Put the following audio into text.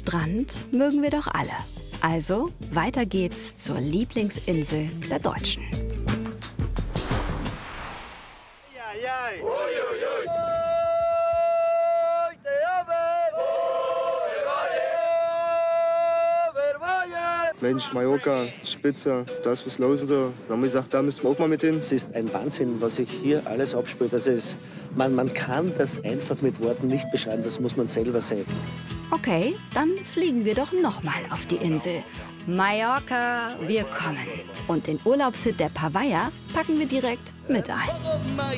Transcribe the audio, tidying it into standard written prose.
Strand mögen wir doch alle. Also weiter geht's zur Lieblingsinsel der Deutschen. Mensch, Mallorca, Spitze, da ist was los und so. Dann haben wir gesagt, da müssen wir auch mal mit hin. Es ist ein Wahnsinn, was sich hier alles abspielt. Also man kann das einfach mit Worten nicht beschreiben, das muss man selber sehen. Okay, dann fliegen wir doch noch mal auf die Insel. Mallorca, wir kommen. Und den Urlaubshit der Pavaya packen wir direkt mit ein.